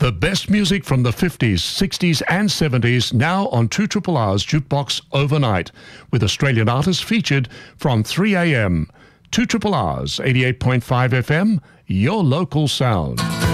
The best music from the 50s, 60s and 70s now on 2RRR's Jukebox Overnight, with Australian artists featured from 3 a.m. 2RRR's 88.5 FM, your local sound.